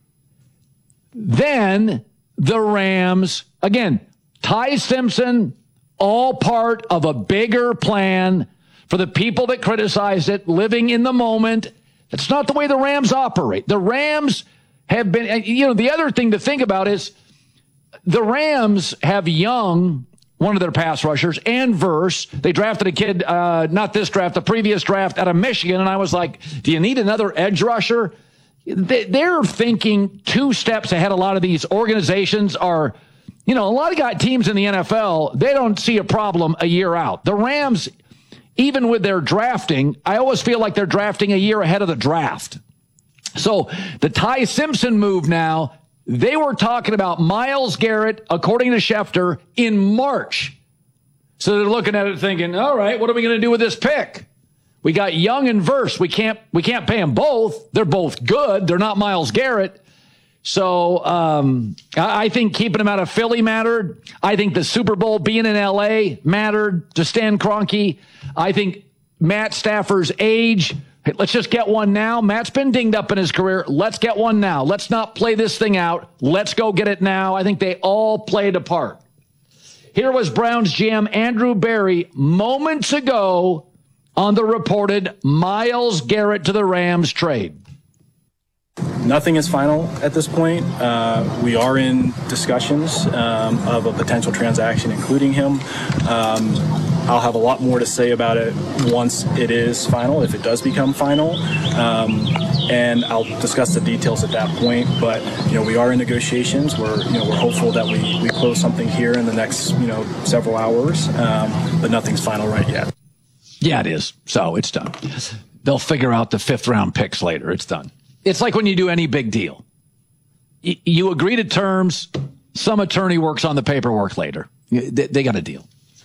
Speaker 1: Then the Rams, again, Ty Simpson, all part of a bigger plan for the people that criticized it, living in the moment. That's not the way the Rams operate. The Rams have been, the other thing to think about is the Rams have Young, one of their pass rushers, and Verse. They drafted a kid, not this draft, the previous draft out of Michigan. And I was like, do you need another edge rusher? They're thinking two steps ahead. A lot of these organizations are, a lot of teams in the NFL, they don't see a problem a year out. The Rams, even with their drafting, I always feel like they're drafting a year ahead of the draft. So the Ty Simpson move now, they were talking about Myles Garrett, according to Schefter, in March. So they're looking at it thinking, all right, what are we going to do with this pick? We got Young and Verse. We can't pay them both. They're both good. They're not Myles Garrett. So I think keeping him out of Philly mattered. I think the Super Bowl being in L.A. mattered to Stan Kroenke. I think Matt Stafford's age. Hey, let's just get one now. Matt's been dinged up in his career. Let's get one now. Let's not play this thing out. Let's go get it now. I think they all played a part. Here was Browns GM Andrew Berry moments ago on the reported Myles Garrett to the Rams trade.
Speaker 5: Nothing is final at this point. We are in discussions of a potential transaction, including him. I'll have a lot more to say about it once it is final, if it does become final. And I'll discuss the details at that point. But, we are in negotiations. We're hopeful that we close something here in the next, several hours. But nothing's final right yet.
Speaker 1: Yeah, it is. So it's done. They'll figure out the 5th round picks later. It's done. It's like when you do any big deal. You agree to terms. Some attorney works on the paperwork later. They got a deal.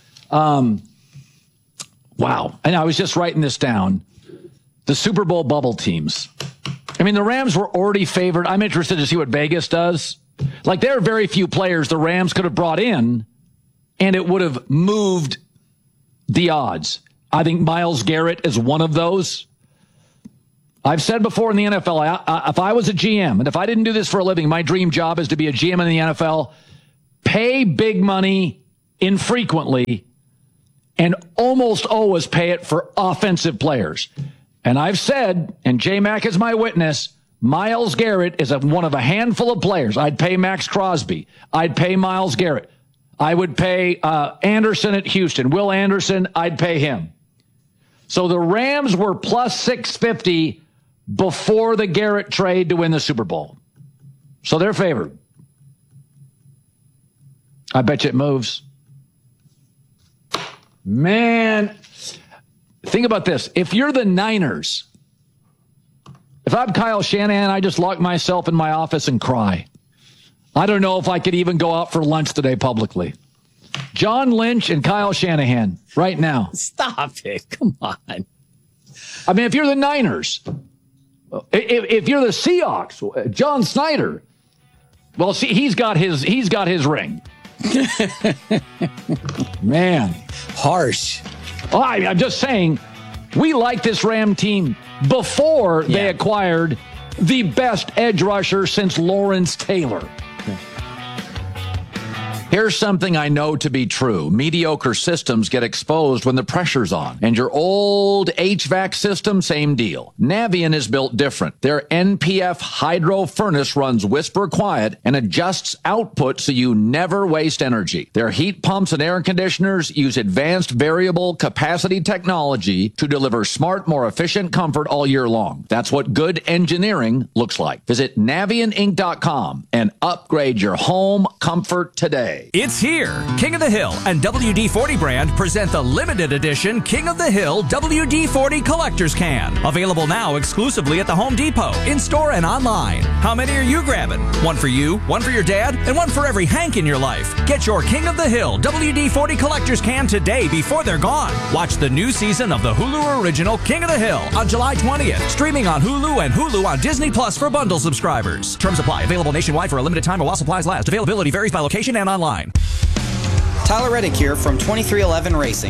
Speaker 1: Wow. And I was just writing this down. The Super Bowl bubble teams. I mean, the Rams were already favored. I'm interested to see what Vegas does. Like, there are very few players the Rams could have brought in, and it would have moved the odds. I think Myles Garrett is one of those. I've said before in the NFL, if I was a GM, and if I didn't do this for a living, my dream job is to be a GM in the NFL, pay big money infrequently, and almost always pay it for offensive players. And I've said, and J-Mac is my witness, Myles Garrett is one of a handful of players. I'd pay Max Crosby. I'd pay Myles Garrett. I would pay Anderson at Houston. Will Anderson, I'd pay him. So the Rams were plus 650 before the Garrett trade to win the Super Bowl. So they're favored. I bet you it moves. Man, think about this. If you're the Niners, if I'm Kyle Shanahan, I just lock myself in my office and cry. I don't know if I could even go out for lunch today publicly. John Lynch and Kyle Shanahan right now.
Speaker 4: Stop it. Come on.
Speaker 1: I mean, if you're the Niners, if you're the Seahawks, John Snyder, well, see, he's got his ring. Man.
Speaker 4: Harsh.
Speaker 1: Well, I'm just saying, we like this Ram team before they acquired the best edge rusher since Lawrence Taylor. Here's something I know to be true. Mediocre systems get exposed when the pressure's on. And your old HVAC system, same deal. Navien is built different. Their NPF hydro furnace runs whisper quiet and adjusts output so you never waste energy. Their heat pumps and air conditioners use advanced variable capacity technology to deliver smart, more efficient comfort all year long. That's what good engineering looks like. Visit NavienInc.com and upgrade your home comfort today.
Speaker 6: It's here. King of the Hill and WD-40 brand present the limited edition King of the Hill WD-40 Collector's Can. Available now exclusively at the Home Depot, in-store and online. How many are you grabbing? One for you, one for your dad, and one for every Hank in your life. Get your King of the Hill WD-40 Collector's Can today before they're gone. Watch the new season of the Hulu original King of the Hill on July 20th. Streaming on Hulu and Hulu on Disney Plus for bundle subscribers. Terms apply. Available nationwide for a limited time while supplies last. Availability varies by location and online.
Speaker 7: Tyler Reddick here from 2311 Racing.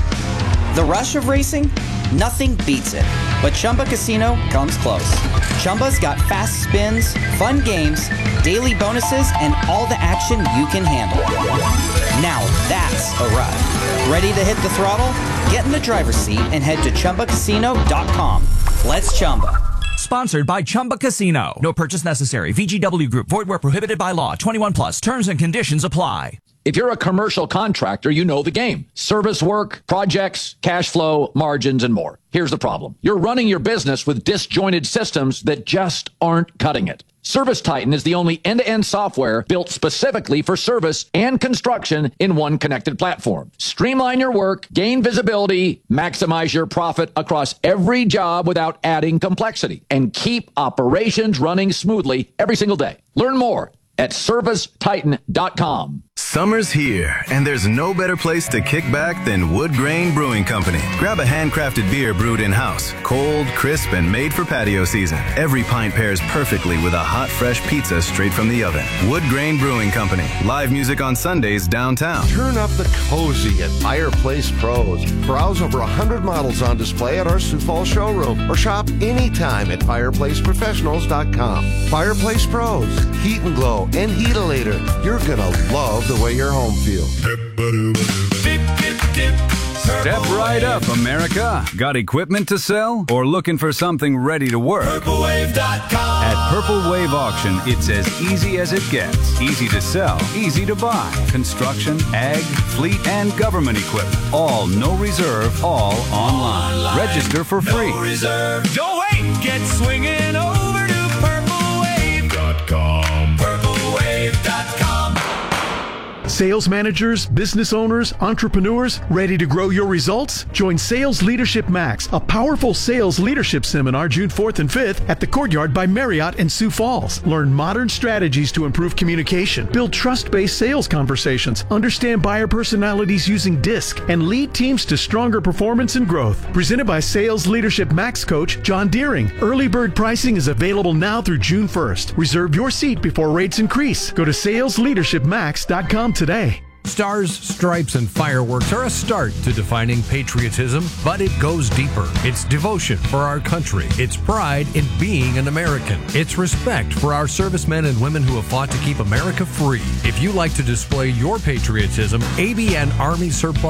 Speaker 7: The rush of racing? Nothing beats it. But Chumba Casino comes close. Chumba's got fast spins, fun games, daily bonuses, and all the action you can handle. Now that's a ride. Ready to hit the throttle? Get in the driver's seat and head to ChumbaCasino.com. Let's Chumba.
Speaker 6: Sponsored by Chumba Casino. No purchase necessary. VGW Group. Void where prohibited by law. 21 plus. Terms and conditions apply.
Speaker 1: If you're a commercial contractor, you know the game. Service work, projects, cash flow, margins, and more. Here's the problem. You're running your business with disjointed systems that just aren't cutting it. ServiceTitan is the only end-to-end software built specifically for service and construction in one connected platform. Streamline your work, gain visibility, maximize your profit across every job without adding complexity, and keep operations running smoothly every single day. Learn more at ServiceTitan.com.
Speaker 8: Summer's here, and there's no better place to kick back than Wood Grain Brewing Company. Grab a handcrafted beer brewed in-house, cold, crisp, and made for patio season. Every pint pairs perfectly with a hot, fresh pizza straight from the oven. Wood Grain Brewing Company. Live music on Sundays downtown.
Speaker 9: Turn up the cozy at Fireplace Pros. Browse over 100 models on display at our Sioux Falls showroom, or shop anytime at fireplaceprofessionals.com. Fireplace Pros. Heat and Glow and Heatalator. You're gonna love the way your home feels.
Speaker 11: Step right up, America. Got equipment to sell or looking for something ready to work?
Speaker 27: Purplewave.com.
Speaker 11: At
Speaker 10: Purple Wave Auction, it's as easy as it gets. Easy to sell, easy to buy. Construction, ag, fleet, and government equipment. All no reserve, all online. Register for free.
Speaker 12: No reserve. Don't wait. Get swinging over to purplewave.com. Purplewave.com.
Speaker 14: Sales managers, business owners, entrepreneurs, ready to grow your results? Join Sales Leadership Max, a powerful sales leadership seminar June 4th and 5th at the Courtyard by Marriott in Sioux Falls. Learn modern strategies to improve communication, build trust-based sales conversations, understand buyer personalities using DISC, and lead teams to stronger performance and growth. Presented by Sales Leadership Max coach John Deering. Early bird pricing is available now through June 1st. Reserve your seat before rates increase. Go to salesleadershipmax.com today.
Speaker 16: Stars, stripes, and fireworks are a start to defining patriotism, but it goes deeper. It's devotion for our country. It's pride in being an American. It's respect for our servicemen and women who have fought to keep America free. If you like to display your patriotism, ABN Army Surplus